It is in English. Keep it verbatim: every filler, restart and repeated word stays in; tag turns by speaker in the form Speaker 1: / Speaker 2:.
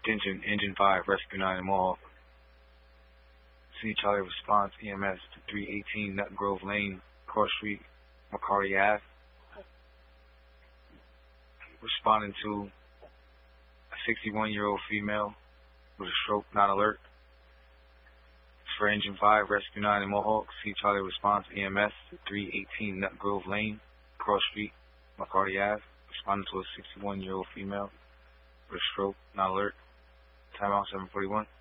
Speaker 1: Attention, Engine five, Rescue nine in Mohawk. C Charlie response, E M S to three eighteen Nut Grove Lane, Cross Street, Macquarie Ave. Responding to a sixty-one-year-old female with a stroke, not alert. It's for Engine five, Rescue nine in Mohawk. C Charlie response, E M S to three eighteen Nut Grove Lane, Cross Street, Macquarie Ave. Responding to a sixty-one-year-old female with a stroke, not alert. Timeout seven forty-one.